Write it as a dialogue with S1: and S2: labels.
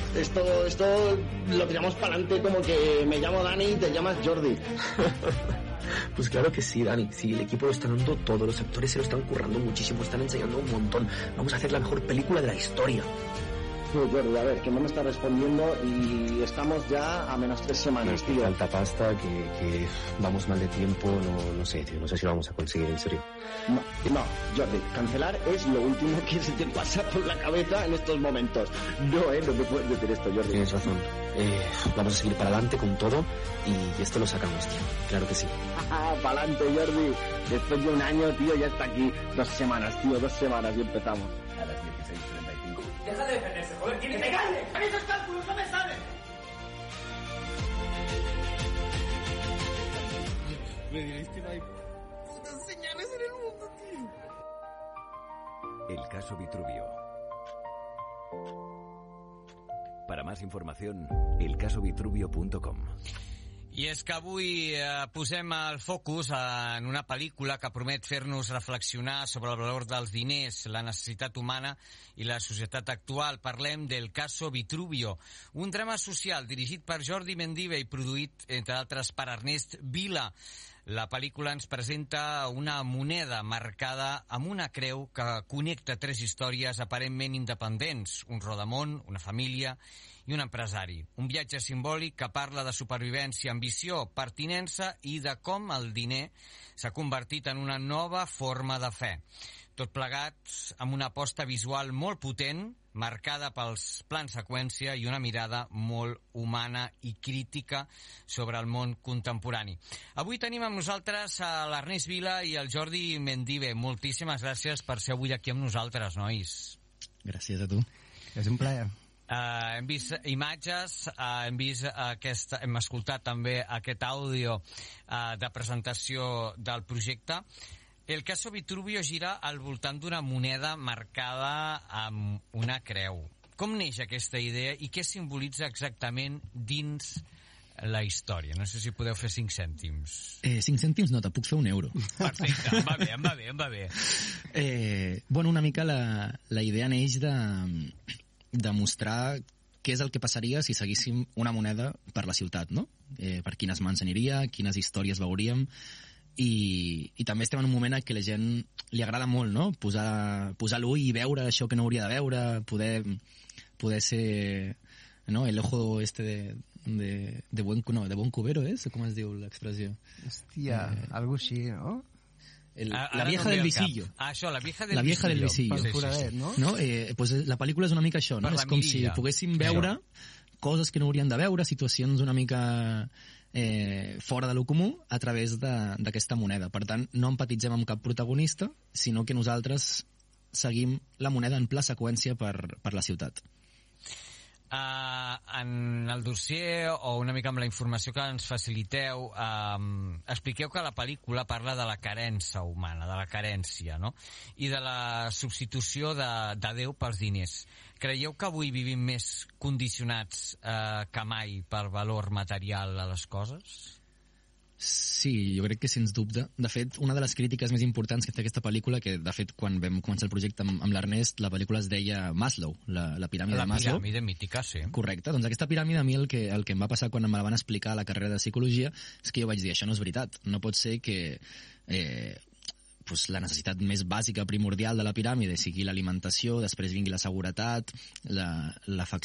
S1: Esto lo tiramos para adelante como que me llamo Dani y te llamas Jordi.
S2: Pues claro que sí, Dani. Sí, el equipo lo está dando todo, los actores se lo están currando muchísimo, están enseñando un montón. Vamos a hacer la mejor película de la historia.
S1: Tío, Jordi, a ver, que no me está respondiendo y estamos ya a menos 3 semanas, tío.
S2: Falta pasta, que vamos mal de tiempo, no sé, tío, no sé si lo vamos a conseguir, en serio.
S1: No, Jordi, cancelar es lo último que se te pasa por la cabeza en estos momentos. No te puedes decir esto, Jordi.
S2: Tienes razón. Vamos a seguir para adelante con todo y esto lo sacamos, tío. Claro que sí.
S1: Para adelante, Jordi. Después de un año, tío, ya está aquí. 2 semanas, tío, 2 semanas y empezamos. A las 16:35.
S3: Deja de defenderse, joder, ¡que me calle! ¡A mí esos cálculos no me salen!
S4: Me diréis que no hay putas señales en el mundo, tío.
S5: El caso Vitruvio. Para más información, elcasovitruvio.com.
S6: I és que avui posem el focus en una pel·lícula que promet fer-nos reflexionar sobre el valor dels diners, la necessitat humana i la societat actual. Parlem del caso Vitruvio, un drama social dirigit per Jordi Mendive i produït, entre altres, per Ernest Vila. La pel·lícula ens presenta una moneda marcada amb una creu que connecta 3 històries aparentment independents, un rodamón, una família i un empresari. Un viatge simbòlic que parla de supervivència, ambició, pertinença i de com el diner s'ha convertit en una nova forma de fe. Tot plegat amb una aposta visual molt potent, marcada pels plans seqüència i una mirada molt humana i crítica sobre el món contemporani. Avui tenim amb nosaltres a l'Ernest Vila i el Jordi Mendive. Moltíssimes gràcies per ser avui aquí amb nosaltres, nois.
S7: Gràcies a tu. És un plaer.
S6: Hem vist imatges, hem escoltat també aquest àudio de presentació del projecte. El caso Vitruvio gira al voltant d'una moneda marcada amb una creu. Com neix aquesta idea i què simbolitza exactament dins la història? No sé si podeu fer 5 cèntims.
S7: 5 cèntims no, te puc fer €1.
S6: Perfecte, em va bé.
S7: Bueno, una mica la idea neix de mostrar què és el que passaria si seguíssim una moneda per la ciutat, no? Per quines mans aniria, quines històries veuríem, i també estem en un moment en què la gent li agrada molt, no? Posar l'ull i veure això que no hauria de veure, poder ser, no? El ojo este de buen cubero, com es diu l'expressió?
S4: Hòstia, algo així, no?
S7: La vieja del visillo.
S6: Això, la vieja
S7: del visillo.
S4: Per foradet, no?
S7: Pues la pel·lícula és una mica això, no? És com si poguéssim veure coses que no hauríem de veure, situacions una mica fora de lo comú a través d'aquesta moneda. Per tant, no empatitzem amb cap protagonista, sinó que nosaltres seguim la moneda en pla seqüència per la ciutat.
S6: En el dossier o una mica amb la informació que ens faciliteu, expliqueu que la pel·lícula parla de la carència humana, de la carència, no? I de la substitució de Déu pels diners. Creieu que avui vivim més condicionats que mai pel valor material a les coses?
S7: Sí, jo crec que sens dubte. De fet, una de les crítiques més importants que té aquesta pel·lícula, que de fet quan vam començar el projecte amb l'Ernest, la pel·lícula es deia Maslow, la piràmide de Maslow.
S6: La piràmide mítica, sí.
S7: Correcte, doncs aquesta piràmide a mi el que em va passar quan me la van explicar a la carrera de psicologia és que jo vaig dir, això no és veritat, no pot ser que la necessitat més bàsica, primordial de la piràmide sigui l'alimentació, després vingui la seguretat,